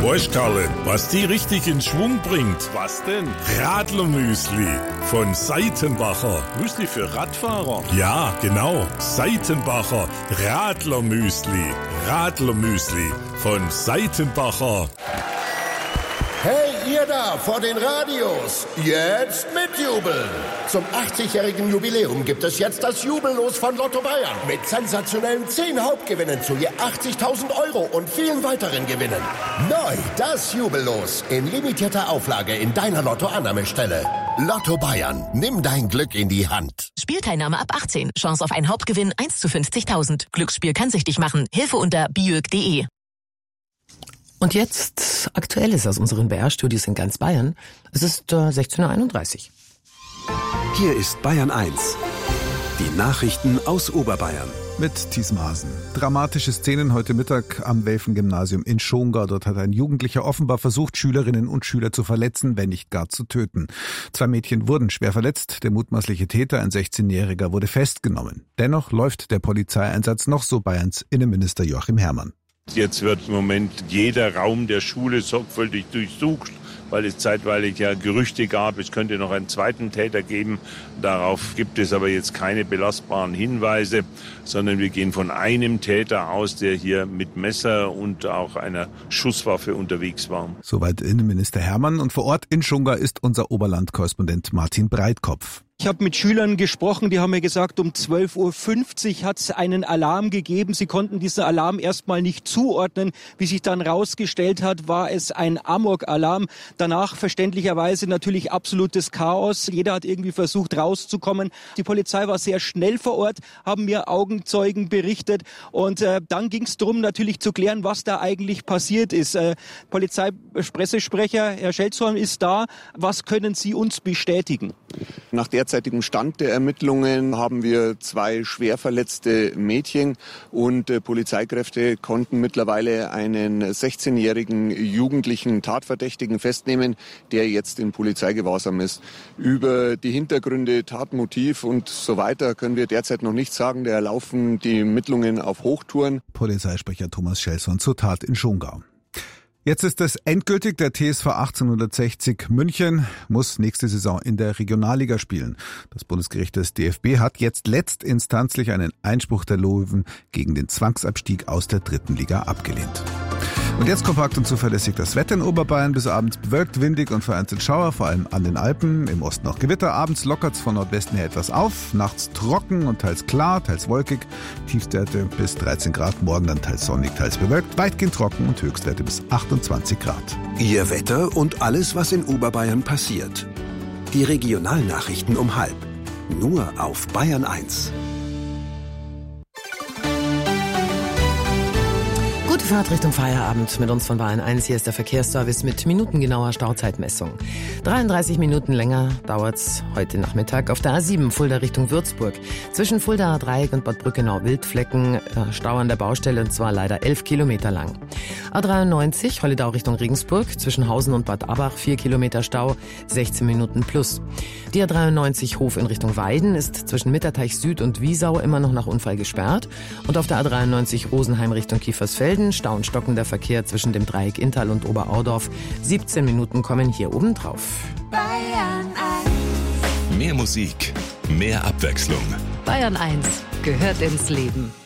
Weißt Karle, was die richtig in Schwung bringt? Was denn? Radlermüsli von Seitenbacher. Müsli für Radfahrer? Ja, genau. Seitenbacher Radlermüsli. Radlermüsli von Seitenbacher. Hey, ihr da vor den Radios, jetzt mitjubeln! Zum 80-jährigen Jubiläum gibt es jetzt das Jubellos von Lotto Bayern mit sensationellen 10 Hauptgewinnen zu je 80.000 € und vielen weiteren Gewinnen. Neu das Jubellos in limitierter Auflage in deiner Lotto-Annahmestelle. Lotto Bayern, nimm dein Glück in die Hand. Spielteilnahme ab 18. Chance auf einen Hauptgewinn 1 zu 50.000. Glücksspiel kann süchtig machen. Hilfe unter biög.de. Und jetzt Aktuelles aus unseren BR-Studios in ganz Bayern. Es ist 16:31 Uhr. Hier ist Bayern 1. Die Nachrichten aus Oberbayern. Mit Thies Maaßen. Dramatische Szenen heute Mittag am Welfen-Gymnasium in Schongau. Dort hat ein Jugendlicher offenbar versucht, Schülerinnen und Schüler zu verletzen, wenn nicht gar zu töten. 2 Mädchen wurden schwer verletzt. Der mutmaßliche Täter, ein 16-Jähriger, wurde festgenommen. Dennoch läuft der Polizeieinsatz noch, so Bayerns Innenminister Joachim Herrmann. Jetzt wird im Moment jeder Raum der Schule sorgfältig durchsucht, weil es zeitweilig ja Gerüchte gab, es könnte noch einen zweiten Täter geben. Darauf gibt es aber jetzt keine belastbaren Hinweise, sondern wir gehen von einem Täter aus, der hier mit Messer und auch einer Schusswaffe unterwegs war. Soweit Innenminister Herrmann. Und vor Ort in Schongau ist unser Oberlandkorrespondent Martin Breitkopf. Ich habe mit Schülern gesprochen, die haben mir gesagt, um 12:50 Uhr hat es einen Alarm gegeben. Sie konnten diesen Alarm erstmal nicht zuordnen. Wie sich dann rausgestellt hat, war es ein Amok-Alarm. Danach verständlicherweise natürlich absolutes Chaos. Jeder hat irgendwie versucht rauszukommen. Die Polizei war sehr schnell vor Ort, haben mir Augenzeugen berichtet. Und dann ging es darum, natürlich zu klären, was da eigentlich passiert ist. Polizeipressesprecher Herr Schelzhorn ist da. Was können Sie uns bestätigen? Nach derzeitigem Stand der Ermittlungen haben wir 2 schwer verletzte Mädchen und Polizeikräfte konnten mittlerweile einen 16-jährigen jugendlichen Tatverdächtigen festnehmen, der jetzt in Polizeigewahrsam ist. Über die Hintergründe, Tatmotiv und so weiter können wir derzeit noch nichts sagen. Da laufen die Ermittlungen auf Hochtouren. Polizeisprecher Thomas Schelzhorn zur Tat in Schongau. Jetzt ist es endgültig, der TSV 1860 München muss nächste Saison in der Regionalliga spielen. Das Bundesgericht des DFB hat jetzt letztinstanzlich einen Einspruch der Löwen gegen den Zwangsabstieg aus der 3. Liga abgelehnt. Und jetzt kompakt und zuverlässig das Wetter in Oberbayern. Bis abends bewölkt, windig und vereinzelt Schauer, vor allem an den Alpen. Im Osten auch Gewitter. Abends lockert's von Nordwesten her etwas auf. Nachts trocken und teils klar, teils wolkig. Tiefstwerte bis 13 Grad. Morgen dann teils sonnig, teils bewölkt. Weitgehend trocken und Höchstwerte bis 28 Grad. Ihr Wetter und alles, was in Oberbayern passiert. Die Regionalnachrichten um 12:30. Nur auf Bayern 1. Gute Fahrt Richtung Feierabend mit uns von Bayern 1. Hier ist der Verkehrsservice mit minutengenauer Stauzeitmessung. 33 Minuten länger dauert's heute Nachmittag auf der A7 Fulda Richtung Würzburg. Zwischen Fuldaer Dreieck und Bad Brückenau-Wildflecken Stau an der Baustelle, und zwar leider 11 Kilometer lang. A93 Holledau Richtung Regensburg. Zwischen Hausen und Bad Abach 4 Kilometer Stau, 16 Minuten plus. Die A93 Hof in Richtung Weiden ist zwischen Mitterteich Süd und Wiesau immer noch nach Unfall gesperrt. Und auf der A93 Rosenheim Richtung Kiefersfelden Stau und stockender Verkehr zwischen dem Dreieck Inntal und Oberaudorf. 17 Minuten kommen hier oben drauf. Bayern 1. Mehr Musik, mehr Abwechslung. Bayern 1 gehört ins Leben.